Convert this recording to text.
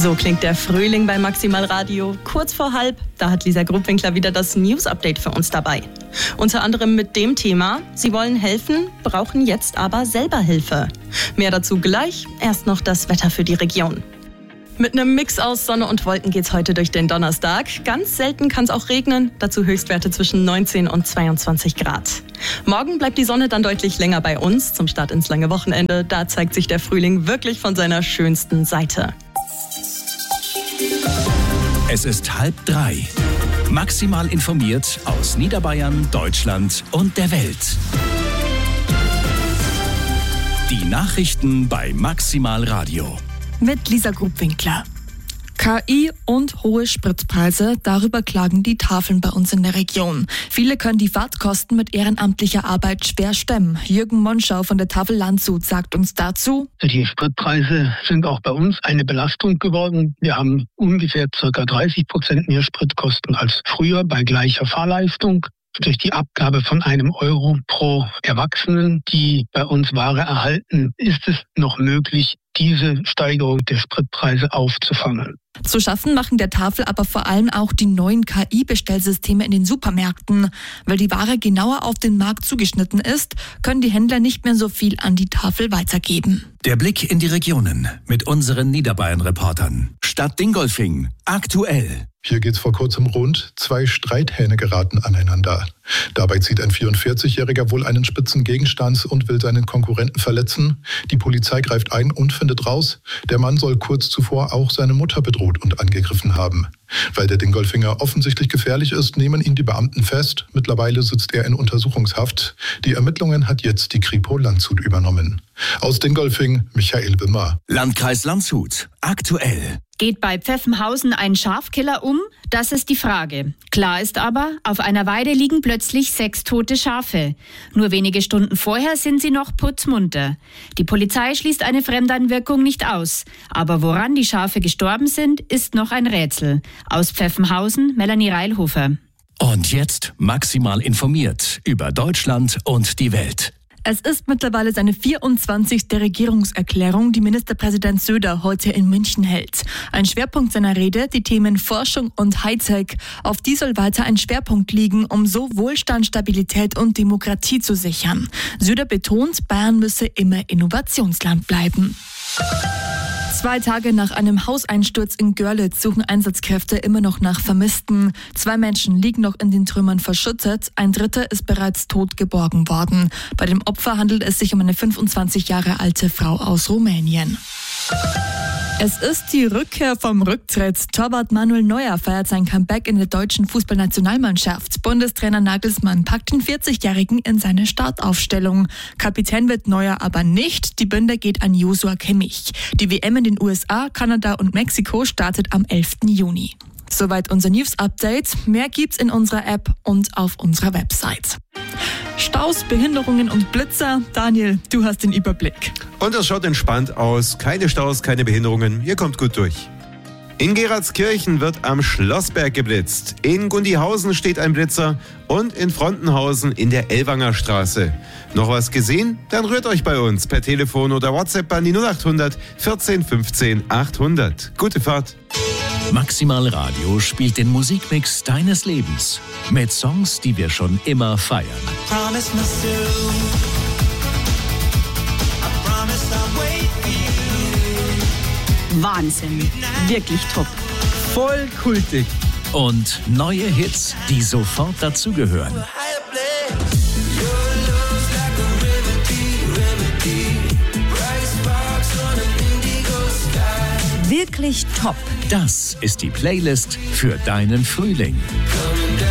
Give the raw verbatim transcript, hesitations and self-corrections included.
So klingt der Frühling bei Maximal Radio. Kurz vor halb, da hat Lisa Grubwinkler wieder das News-Update für uns dabei. Unter anderem mit dem Thema, sie wollen helfen, brauchen jetzt aber selber Hilfe. Mehr dazu gleich, erst noch das Wetter für die Region. Mit einem Mix aus Sonne und Wolken geht's heute durch den Donnerstag. Ganz selten kann es auch regnen, dazu Höchstwerte zwischen neunzehn und zweiundzwanzig Grad. Morgen bleibt die Sonne dann deutlich länger bei uns zum Start ins lange Wochenende. Da zeigt sich der Frühling wirklich von seiner schönsten Seite. Es ist halb drei. Maximal informiert aus Niederbayern, Deutschland und der Welt. Die Nachrichten bei Maximal Radio. Mit Lisa Grubwinkler. K I und hohe Spritpreise, darüber klagen die Tafeln bei uns in der Region. Viele können die Fahrtkosten mit ehrenamtlicher Arbeit schwer stemmen. Jürgen Monschau von der Tafel Landshut sagt uns dazu: Die Spritpreise sind auch bei uns eine Belastung geworden. Wir haben ungefähr ca. dreißig Prozent mehr Spritkosten als früher bei gleicher Fahrleistung. Durch die Abgabe von einem Euro pro Erwachsenen, die bei uns Ware erhalten, ist es noch möglich, diese Steigerung der Spritpreise aufzufangen. Zu schaffen machen der Tafel aber vor allem auch die neuen K I-Bestellsysteme in den Supermärkten. Weil die Ware genauer auf den Markt zugeschnitten ist, können die Händler nicht mehr so viel an die Tafel weitergeben. Der Blick in die Regionen mit unseren Niederbayern-Reportern. Stadt Dingolfing, aktuell. Hier geht's vor kurzem rund. Zwei Streithähne geraten aneinander. Dabei zieht ein vierundvierzigjähriger wohl einen spitzen Gegenstand und will seinen Konkurrenten verletzen. Die Polizei greift ein und findet raus, der Mann soll kurz zuvor auch seine Mutter bedroht und angegriffen haben. Weil der Dingolfinger offensichtlich gefährlich ist, nehmen ihn die Beamten fest. Mittlerweile sitzt er in Untersuchungshaft. Die Ermittlungen hat jetzt die Kripo Landshut übernommen. Aus Dingolfing, Michael Wimmer. Landkreis Landshut, aktuell. Geht bei Pfeffenhausen ein Schafkiller um? Das ist die Frage. Klar ist aber, auf einer Weide liegen plötzlich sechs tote Schafe. Nur wenige Stunden vorher sind sie noch putzmunter. Die Polizei schließt eine Fremdeinwirkung nicht aus. Aber woran die Schafe gestorben sind, ist noch ein Rätsel. Aus Pfeffenhausen, Melanie Reilhofer. Und jetzt maximal informiert über Deutschland und die Welt. Es ist mittlerweile seine vierundzwanzigste Regierungserklärung, die Ministerpräsident Söder heute in München hält. Ein Schwerpunkt seiner Rede, die Themen Forschung und Hightech. Auf die soll weiter ein Schwerpunkt liegen, um so Wohlstand, Stabilität und Demokratie zu sichern. Söder betont, Bayern müsse immer Innovationsland bleiben. Zwei Tage nach einem Hauseinsturz in Görlitz suchen Einsatzkräfte immer noch nach Vermissten. Zwei Menschen liegen noch in den Trümmern verschüttet, ein dritter ist bereits tot geborgen worden. Bei dem Opfer handelt es sich um eine fünfundzwanzig Jahre alte Frau aus Rumänien. Es ist die Rückkehr vom Rücktritt. Torwart Manuel Neuer feiert sein Comeback in der deutschen Fußballnationalmannschaft. Bundestrainer Nagelsmann packt den vierzigjährigen in seine Startaufstellung. Kapitän wird Neuer aber nicht. Die Binde geht an Joshua Kimmich. Die W M in den U S A, Kanada und Mexiko startet am elften Juni. Soweit unser News-Update. Mehr gibt's in unserer App und auf unserer Website. Staus, Behinderungen und Blitzer. Daniel, du hast den Überblick. Und es schaut entspannt aus. Keine Staus, keine Behinderungen. Ihr kommt gut durch. In Geratskirchen wird am Schlossberg geblitzt. In Gundihausen steht ein Blitzer und in Frontenhausen in der Ellwanger Straße. Noch was gesehen? Dann rührt euch bei uns per Telefon oder WhatsApp an die null achthundert vierzehn fünfzehn achthundert. Gute Fahrt. Maximal Radio spielt den Musikmix deines Lebens mit Songs, die wir schon immer feiern. Wahnsinn, wirklich top. Voll kultig. Und neue Hits, die sofort dazugehören. Wirklich top. Das ist die Playlist für deinen Frühling.